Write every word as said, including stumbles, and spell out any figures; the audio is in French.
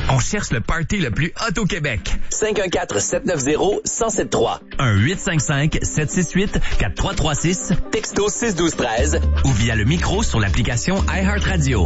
On cherche le party le plus hot au Québec. cinq un quatre, sept neuf zéro, un zéro sept trois. un huit cinq cinq, sept six huit, quatre trois trois six. Texto six douze treize. Ou via le micro sur l'application iHeartRadio.